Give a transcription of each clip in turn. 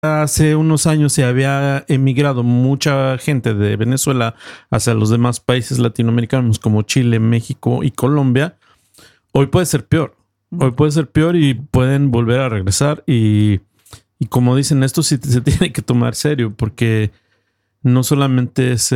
hace unos años se había emigrado mucha gente de Venezuela hacia los demás países latinoamericanos como Chile, México y Colombia, hoy puede ser peor. Hoy puede ser peor y pueden volver a regresar. Y como dicen, esto sí se tiene que tomar serio porque no solamente es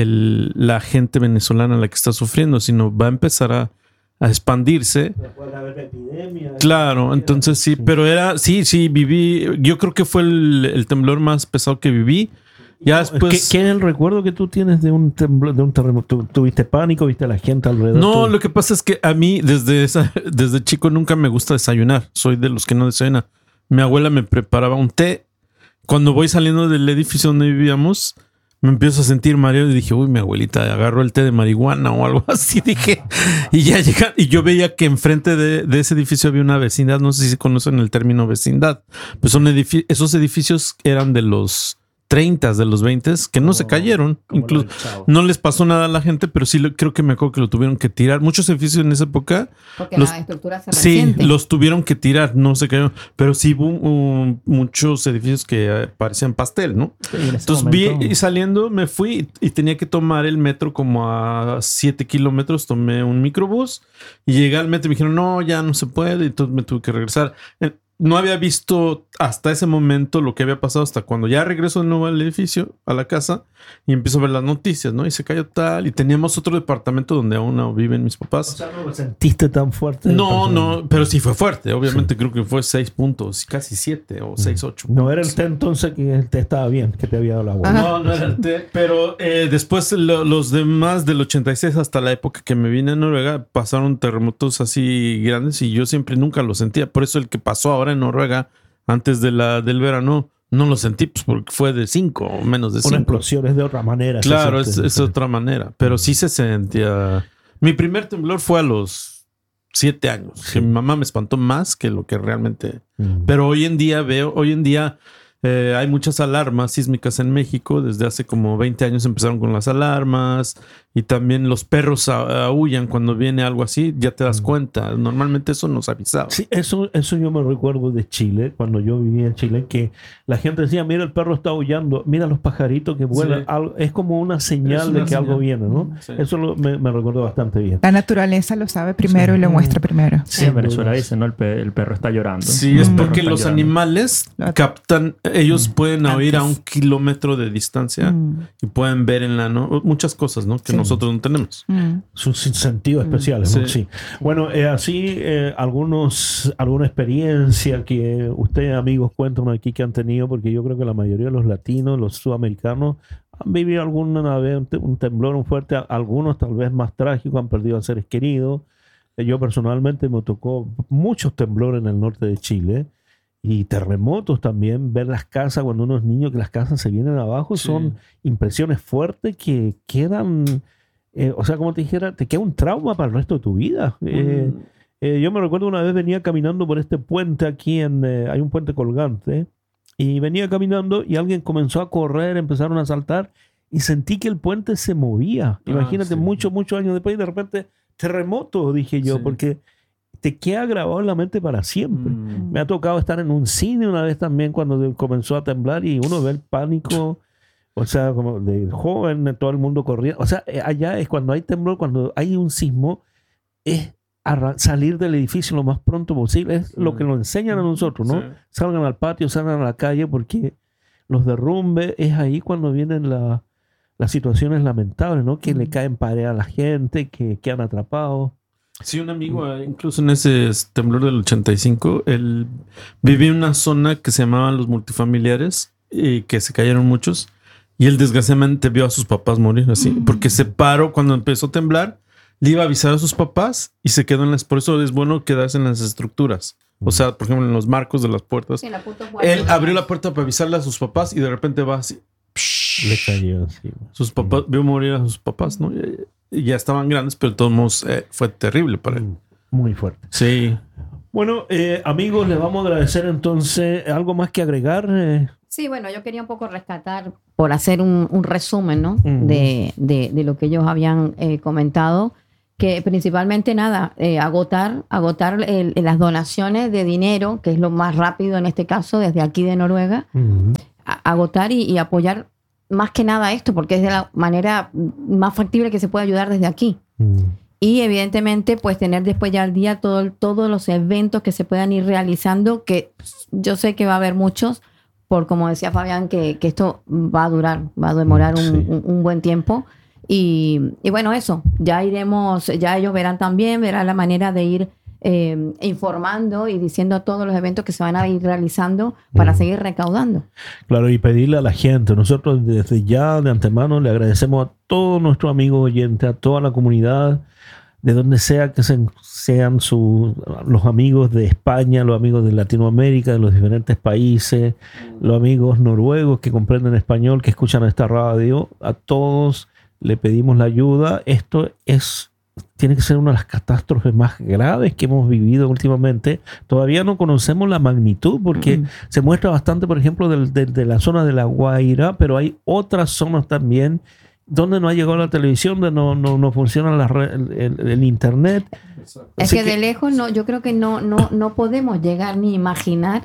la gente venezolana la que está sufriendo, sino va a empezar a expandirse. Puede haber epidemia. Claro, entonces sí, pero viví. Yo creo que fue el temblor más pesado que viví. Ya después. ¿Qué es el recuerdo que tú tienes de un temblor, de un terremoto? ¿Tuviste pánico? ¿Viste a la gente alrededor? No, lo que pasa es que a mí desde chico nunca me gusta desayunar. Soy de los que no desayuna. Mi abuela me preparaba un té. Cuando voy saliendo del edificio donde vivíamos, me empiezo a sentir mareado y dije, uy, mi abuelita agarró el té de marihuana o algo así. Dije, y ya llega, y yo veía que enfrente de ese edificio había una vecindad. No sé si conocen el término vecindad. Pues esos edificios eran de los 30, de los 20, que no se cayeron. Incluso no les pasó nada a la gente, pero sí creo que me acuerdo que lo tuvieron que tirar. Muchos edificios en esa época. Porque la estructura se resiente. Sí, los tuvieron que tirar, no se cayeron. Pero sí hubo muchos edificios que parecían pastel, ¿no? Sí, entonces y saliendo me fui y tenía que tomar el metro como a 7 kilómetros. Tomé un microbús y llegué al metro y me dijeron, no, ya no se puede. Y entonces me tuve que regresar. No había visto hasta ese momento lo que había pasado hasta cuando ya regreso de nuevo al edificio, a la casa, y empiezo a ver las noticias, ¿no? Y se cayó tal, y teníamos otro departamento donde aún no viven mis papás. O sea, ¿no lo sentiste tan fuerte? No, pero sí fue fuerte. Obviamente creo que fue 6 puntos, casi 7 o 6, 8 puntos. No era el té entonces que el té estaba bien, que te había dado la agua. No era el té, pero después los demás del 86 hasta la época que me vine a Noruega pasaron terremotos así grandes y yo nunca lo sentía. Por eso el que pasó ahora en Noruega antes del verano no lo sentí, pues porque fue de 5 o menos de 5. Una explosión es de otra manera. Claro, es otra manera, pero sí se sentía. Mi primer temblor fue a los 7 años, que mi mamá me espantó más que lo que realmente. Pero hoy en día hay muchas alarmas sísmicas en México. Desde hace como 20 años empezaron con las alarmas y también los perros aúllan cuando viene algo así, ya te das cuenta. Normalmente eso nos avisaba. Sí, eso yo me recuerdo de Chile, cuando yo vivía en Chile, que la gente decía, mira, el perro está aullando, mira los pajaritos que vuelan. Sí. Es como una señal de que algo viene, ¿no? Sí. Eso me recuerdo bastante bien. La naturaleza lo sabe primero y lo muestra primero. Sí, en Venezuela dicen, ¿no? El perro está llorando. Sí, es porque los animales captan, ellos pueden oír a 1 kilómetro de distancia y pueden ver muchas cosas, ¿no? Que nosotros no tenemos. Sus sentidos especiales, ¿no? Sí. Bueno, así alguna experiencia que ustedes, amigos, cuentan aquí que han tenido, porque yo creo que la mayoría de los latinos, los sudamericanos, han vivido alguna vez un temblor muy fuerte, algunos tal vez más trágicos, han perdido a seres queridos. Yo personalmente me tocó muchos temblores en el norte de Chile. Y terremotos también, ver las casas cuando uno es niño, que las casas se vienen abajo, son impresiones fuertes que quedan, o sea, como te dijera, te queda un trauma para el resto de tu vida. Yo me recuerdo una vez venía caminando por este puente aquí, hay un puente colgante, y venía caminando y alguien comenzó a correr, empezaron a saltar y sentí que el puente se movía. Imagínate, muchos años después y de repente terremoto, dije yo, porque te queda grabado en la mente para siempre. Me ha tocado estar en un cine una vez también cuando comenzó a temblar y uno ve el pánico, o sea, como de joven, todo el mundo corriendo. O sea, allá es cuando hay temblor, cuando hay un sismo, es salir del edificio lo más pronto posible. Es lo que nos enseñan a nosotros, ¿no? Sí. Salgan al patio, salgan a la calle, porque los derrumbes es ahí cuando vienen las situaciones lamentables, ¿no? Que le caen paredes a la gente, que quedan atrapados. Sí, un amigo, incluso en ese temblor del 85, él vivía en una zona que se llamaban los multifamiliares y que se cayeron muchos. Y él desgraciadamente vio a sus papás morir así, porque se paró cuando empezó a temblar, le iba a avisar a sus papás y se quedó por eso es bueno quedarse en las estructuras. O sea, por ejemplo, en los marcos de las puertas. Sí, él abrió la puerta para avisarle a sus papás y de repente va así. Le cayó así. Sus papás, vio morir a sus papás, ¿no? Y ya estaban grandes, pero de todos modos fue terrible para él. Muy fuerte. Sí. Bueno, amigos, les vamos a agradecer entonces. ¿Algo más que agregar? Sí, bueno, yo quería un poco rescatar, por hacer un resumen, ¿no? De lo que ellos habían comentado. que principalmente agotar las donaciones de dinero, que es lo más rápido en este caso, desde aquí de Noruega, agotar y apoyar más que nada esto, porque es de la manera más factible que se puede ayudar desde aquí. Y evidentemente, pues tener después ya al día todos los eventos que se puedan ir realizando, que yo sé que va a haber muchos, por como decía Fabián, que esto va a demorar un buen tiempo. Y bueno, eso, ya ellos verán la manera de ir informando y diciendo todos los eventos que se van a ir realizando para seguir recaudando. Claro, y pedirle a la gente. Nosotros desde ya de antemano le agradecemos a todos nuestros amigos oyentes, a toda la comunidad, de donde sea que sean los amigos de España, los amigos de Latinoamérica, de los diferentes países, los amigos noruegos que comprenden español, que escuchan esta radio. A todos le pedimos la ayuda. Esto tiene que ser una de las catástrofes más graves que hemos vivido últimamente. Todavía no conocemos la magnitud porque se muestra bastante, por ejemplo, de la zona de La Guaira, pero hay otras zonas también donde no ha llegado la televisión, donde no funciona el internet. Es que de lejos yo creo que no podemos llegar ni imaginar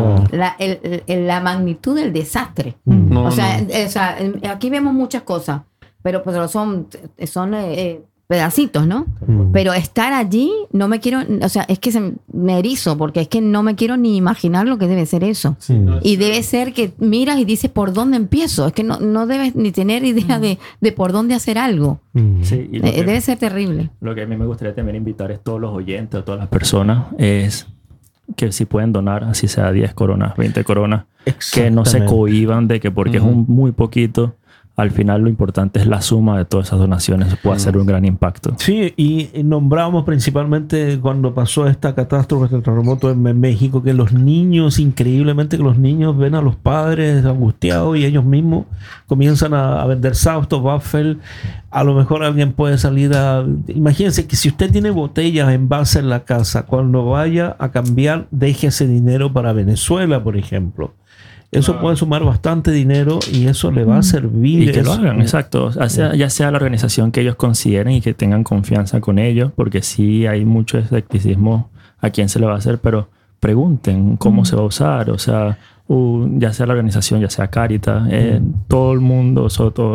la magnitud del desastre. O sea, aquí vemos muchas cosas, pero pues son pedacitos, ¿no? Pero estar allí, no me quiero, o sea, es que me erizo, porque es que no me quiero ni imaginar lo que debe ser eso. Y debe ser que miras y dices, ¿por dónde empiezo? Es que no debes ni tener idea de por dónde hacer algo. Sí, y debe ser terrible. Lo que a mí me gustaría también invitar es todos los oyentes, a todas las personas, es que si pueden donar, así sea 10 coronas, 20 coronas, que no se cohíban de que porque es muy poquito. Al final lo importante es la suma de todas esas donaciones, puede hacer un gran impacto. Sí, y nombramos principalmente cuando pasó esta catástrofe, este terremoto en México, que los niños, increíblemente que los niños ven a los padres angustiados y ellos mismos comienzan a vender sautos, waffle. A lo mejor alguien puede salir Imagínense que si usted tiene botellas en base en la casa, cuando vaya a cambiar, deje ese dinero para Venezuela, por ejemplo. Eso puede sumar bastante dinero y eso le va a servir. Y que lo hagan, exacto. Ya sea la organización que ellos consideren y que tengan confianza con ellos, porque sí hay mucho escepticismo a quién se le va a hacer, pero pregunten cómo se va a usar. O sea, ya sea la organización, ya sea Caritas, todo el mundo,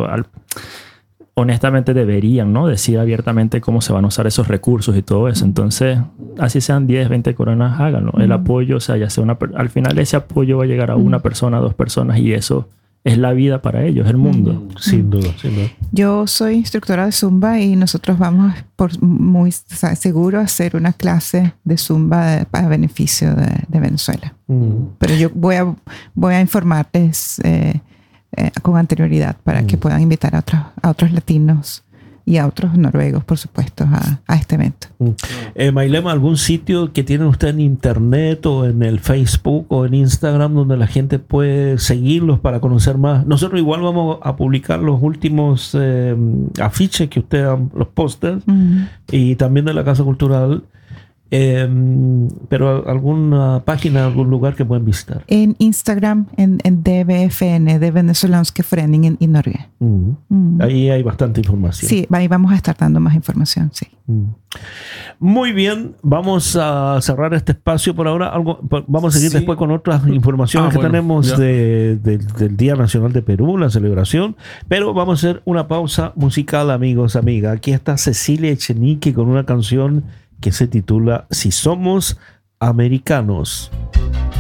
honestamente deberían, ¿no?, decir abiertamente cómo se van a usar esos recursos y todo eso. Entonces, así sean 10, 20 coronas, háganlo. El apoyo, o sea, ya sea al final ese apoyo va a llegar a una persona, 2 personas, y eso es la vida para ellos, el mundo. Sin duda, sin duda. Yo soy instructora de Zumba y nosotros vamos muy seguro a hacer una clase de Zumba para beneficio de Venezuela. Pero yo voy a informarles con anterioridad para que puedan invitar a otros latinos y a otros noruegos, por supuesto, a este evento. Maylema, ¿algún sitio que tienen usted en internet o en el Facebook o en Instagram donde la gente puede seguirlos para conocer más? Nosotros igual vamos a publicar los últimos afiches que usted los pósters y también de la Casa Cultural. Pero alguna página, algún lugar que pueden visitar. En Instagram, en DBFN, de Venezolanske Foreningen i Norge. Ahí hay bastante información. Sí, ahí vamos a estar dando más información, sí. Muy bien, vamos a cerrar este espacio por ahora. Vamos a seguir después con otras informaciones que tenemos del Día Nacional de Perú, la celebración. Pero vamos a hacer una pausa musical, amigos, amigas. Aquí está Cecilia Echenique con una canción que se titula Si Somos Americanos.